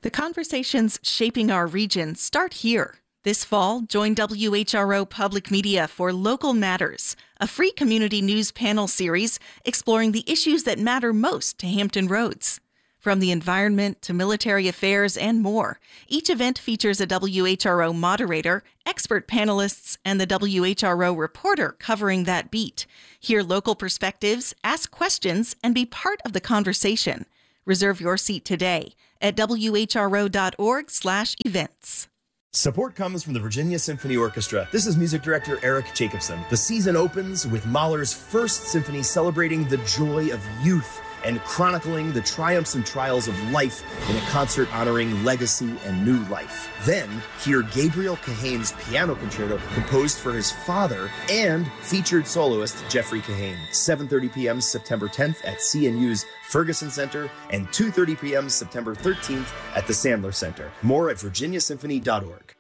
The conversations shaping our region start here. This fall, join WHRO Public Media for Local Matters, a free community news panel series exploring the issues that matter most to Hampton Roads. From the environment to military affairs and more, each event features a WHRO moderator, expert panelists, and the WHRO reporter covering that beat. Hear local perspectives, ask questions, and be part of the conversation. Reserve your seat today at whro.org/events. Support comes from the Virginia Symphony Orchestra. This is music director Eric Jacobson. The season opens with Mahler's First Symphony celebrating the joy of youth and chronicling the triumphs and trials of life in a concert honoring legacy and new life. Then, hear Gabriel Kahane's piano concerto composed for his father and featured soloist Jeffrey Kahane. 7:30 p.m. September 10th at CNU's Ferguson Center and 2:30 p.m. September 13th at the Sandler Center. More at virginiasymphony.org.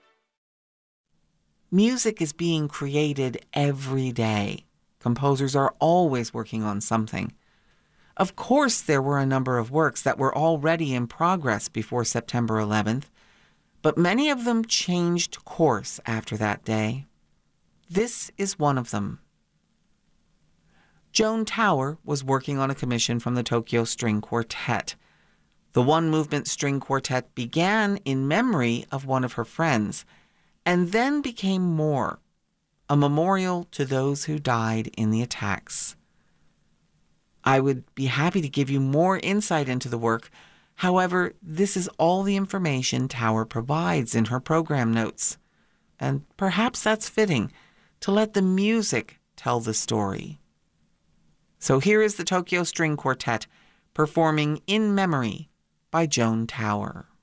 Music is being created every day. Composers are always working on something. Of course, there were a number of works that were already in progress before September 11th, but many of them changed course after that day. This is one of them. Joan Tower was working on a commission from the Tokyo String Quartet. The One Movement String Quartet began in memory of one of her friends, and then became more, a memorial to those who died in the attacks. I would be happy to give you more insight into the work. However, this is all the information Tower provides in her program notes. And perhaps that's fitting, to let the music tell the story. So here is the Tokyo String Quartet performing In Memory by Joan Tower.